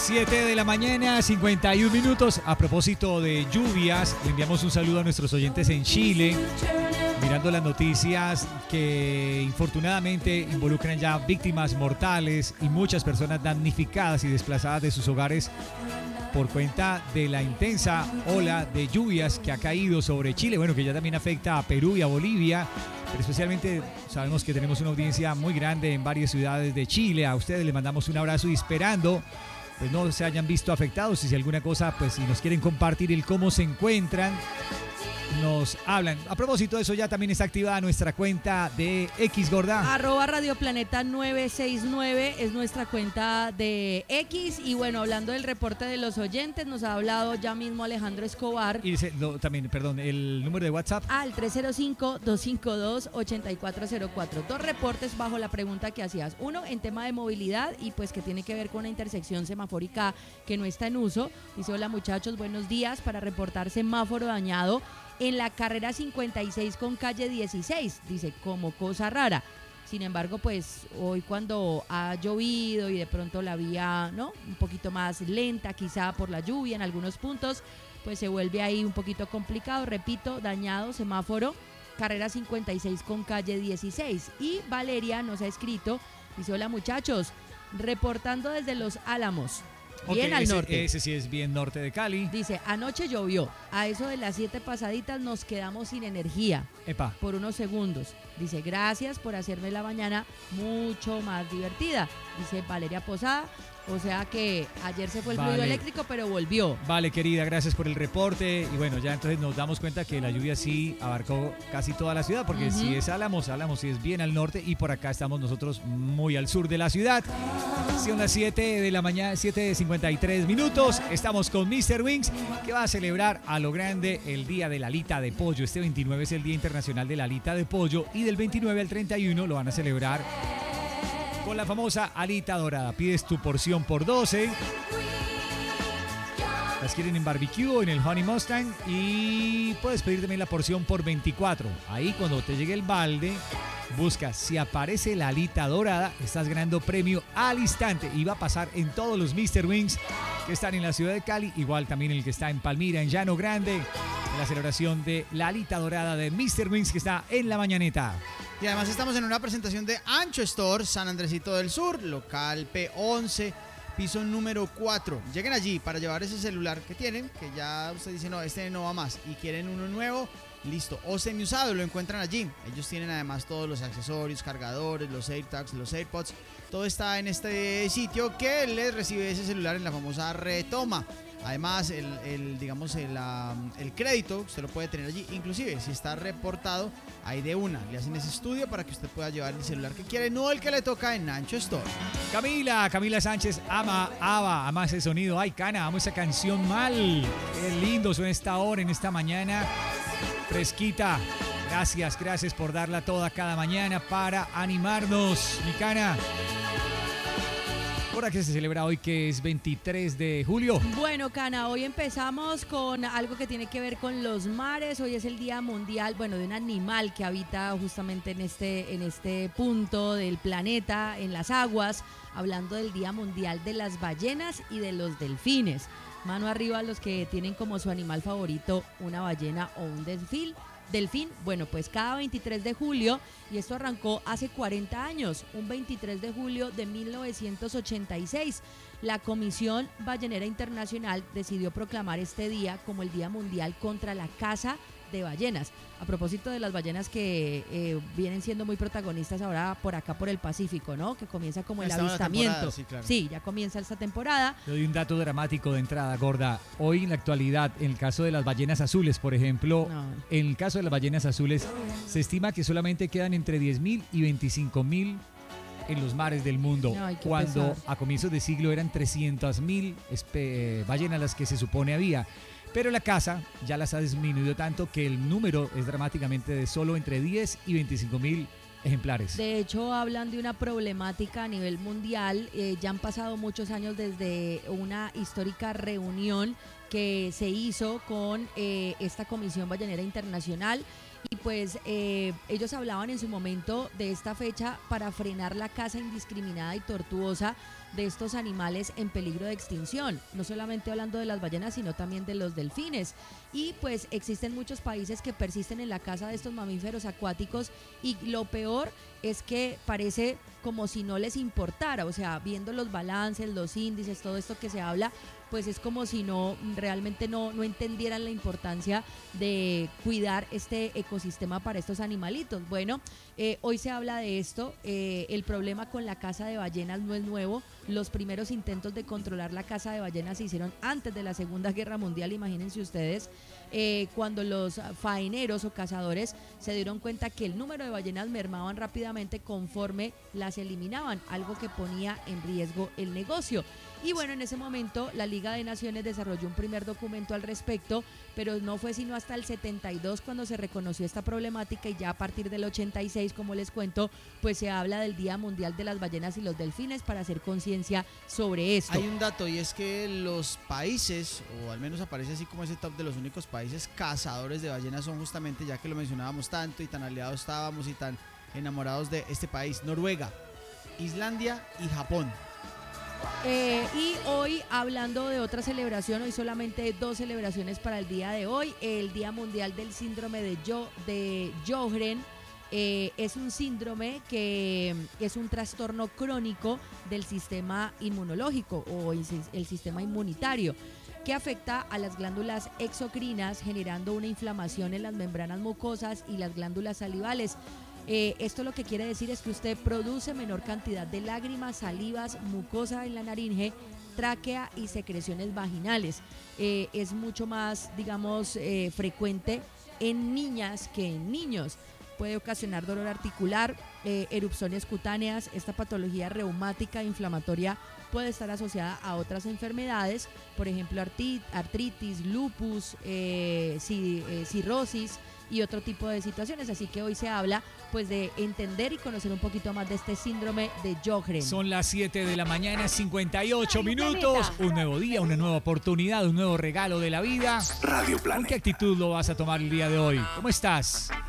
7 de la mañana, 51 minutos. A propósito de lluvias, le enviamos un saludo a nuestros oyentes en Chile, mirando las noticias que infortunadamente involucran ya víctimas mortales y muchas personas damnificadas y desplazadas de sus hogares por cuenta de la intensa ola de lluvias que ha caído sobre Chile, bueno, que ya también afecta a Perú y a Bolivia, pero especialmente sabemos que tenemos una audiencia muy grande en varias ciudades de Chile. A ustedes les mandamos un abrazo y esperando pues no se hayan visto afectados, y si alguna cosa, pues si nos quieren compartir el cómo se encuentran, nos hablan. A propósito de eso, ya también está activada nuestra cuenta de X, Gorda. @radioplaneta 969 es nuestra cuenta de X. Y bueno, hablando del reporte de los oyentes, nos ha hablado ya mismo Alejandro Escobar. Y dice, también, perdón, el número de WhatsApp. Al 305-252-8404. Dos reportes bajo la pregunta que hacías. Uno en tema de movilidad y pues que tiene que ver con una intersección semafórica que no está en uso. Dice, hola muchachos, buenos días, para reportar semáforo dañado en la carrera 56 con calle 16, dice, como cosa rara. Sin embargo, pues hoy cuando ha llovido y de pronto la vía, ¿no?, un poquito más lenta, quizá por la lluvia en algunos puntos, pues se vuelve ahí un poquito complicado. Repito, dañado semáforo, carrera 56 con calle 16. Y Valeria nos ha escrito, dice, hola muchachos, reportando desde Los Álamos. Bien al norte. Ese sí es bien norte de Cali. Dice, anoche llovió. A eso de las 7 pasaditas nos quedamos sin energía. Epa. Por unos segundos. Dice, gracias por hacerme la mañana mucho más divertida. Dice Valeria Posada. O sea que ayer se fue el fluido eléctrico, pero volvió. Vale, querida, gracias por el reporte. Y bueno, ya entonces nos damos cuenta que la lluvia sí abarcó casi toda la ciudad, porque si es Álamos sí es bien al norte, y por acá estamos nosotros muy al sur de la ciudad. Son las 7 de la mañana, 7:53 minutos. Estamos con Mr. Wings, que va a celebrar a lo grande el Día de la Alita de Pollo. Este 29 es el Día Internacional de la Alita de Pollo, y del 29 al 31 lo van a celebrar con la famosa alita dorada. Pides tu porción por 12. Las quieren en barbecue, en el Honey Mustang, y puedes pedir también la porción por 24. Ahí cuando te llegue el balde, busca si aparece la alita dorada, estás ganando premio al instante, y va a pasar en todos los Mr. Wings que están en la ciudad de Cali, igual también el que está en Palmira, en Llano Grande, en la celebración de la alita dorada de Mr. Wings que está en La Mañaneta. Y además estamos en una presentación de Ancho Store, San Andresito del Sur, local P11, piso número 4. Lleguen allí para llevar ese celular que tienen, que ya usted dice, no, este no va más, y quieren uno nuevo, listo, o semiusado, lo encuentran allí. Ellos tienen además todos los accesorios, cargadores, los AirTags, los AirPods, todo está en este sitio que les recibe ese celular en la famosa retoma. Además, el crédito usted lo puede tener allí, inclusive si está reportado, ahí de una, le hacen ese estudio para que usted pueda llevar el celular que quiere, no el que le toca en Ancho Store. Camila Sánchez ama ese sonido. Ay, Cana, amo esa canción mal. Qué lindo suena esta hora, en esta mañana fresquita. Gracias por darla toda cada mañana para animarnos, mi Cana. ¿Hora que se celebra hoy, que es 23 de julio? Bueno, Cana, hoy empezamos con algo que tiene que ver con los mares. Hoy es el Día Mundial, de un animal que habita justamente en este punto del planeta, en las aguas, hablando del Día Mundial de las ballenas y de los delfines. Mano arriba a los que tienen como su animal favorito una ballena o un delfín. Bueno, pues cada 23 de julio, y esto arrancó hace 40 años, un 23 de julio de 1986, la Comisión Ballenera Internacional decidió proclamar este día como el Día Mundial contra la caza de ballenas. A propósito de las ballenas que vienen siendo muy protagonistas ahora por acá por el Pacífico, ¿no? Que comienza como el avistamiento. Sí, claro. Sí, ya comienza esta temporada. Le doy un dato dramático de entrada, Gorda. Hoy en la actualidad, en el caso de las ballenas azules, por ejemplo, en el caso de las ballenas azules, se estima que solamente quedan entre 10.000 y 25.000 en los mares del mundo, cuando a comienzos de siglo eran 300.000 ballenas las que se supone había. Pero la caza ya las ha disminuido tanto que el número es dramáticamente de solo entre 10 y 25.000 ejemplares. De hecho, hablan de una problemática a nivel mundial. Ya han pasado muchos años desde una histórica reunión que se hizo con esta Comisión Ballenera Internacional. Y pues ellos hablaban en su momento de esta fecha para frenar la caza indiscriminada y tortuosa de estos animales en peligro de extinción, no solamente hablando de las ballenas, sino también de los delfines. Y pues existen muchos países que persisten en la caza de estos mamíferos acuáticos y lo peor es que parece como si no les importara, o sea, viendo los balances, los índices, todo esto que se habla, pues es como si realmente no entendieran la importancia de cuidar este ecosistema para estos animalitos. Bueno, hoy se habla de esto, el problema con la caza de ballenas no es nuevo, los primeros intentos de controlar la caza de ballenas se hicieron antes de la Segunda Guerra Mundial, imagínense ustedes, cuando los faeneros o cazadores se dieron cuenta que el número de ballenas mermaban rápidamente conforme las eliminaban, algo que ponía en riesgo el negocio. Y bueno, en ese momento la Liga de Naciones desarrolló un primer documento al respecto, pero no fue sino hasta el 72 cuando se reconoció esta problemática y ya a partir del 86, como les cuento, pues se habla del Día Mundial de las Ballenas y los Delfines para hacer conciencia sobre esto. Hay un dato y es que los países, o al menos aparece así como ese top de los únicos países cazadores de ballenas son justamente, ya que lo mencionábamos tanto y tan aliados estábamos y tan enamorados de este país, Noruega, Islandia y Japón. Y hoy, hablando de otra celebración, hoy solamente 2 celebraciones para el día de hoy. El Día Mundial del Síndrome de Sjögren es un síndrome que es un trastorno crónico del sistema inmunológico o el sistema inmunitario, que afecta a las glándulas exocrinas, generando una inflamación en las membranas mucosas y las glándulas salivales. Esto lo que quiere decir es que usted produce menor cantidad de lágrimas, salivas, mucosa en la laringe, tráquea y secreciones vaginales. Es mucho más, digamos, frecuente en niñas que en niños. Puede ocasionar dolor articular, erupciones cutáneas. Esta patología reumática inflamatoria puede estar asociada a otras enfermedades, por ejemplo artritis, lupus, cirrosis y otro tipo de situaciones. Así que hoy se habla pues de entender y conocer un poquito más de este síndrome de Sjögren. Son las 7 de la mañana, 58 minutos. Un nuevo día, una nueva oportunidad, un nuevo regalo de la vida. Radio Planeta. ¿Con qué actitud lo vas a tomar el día de hoy? ¿Cómo estás?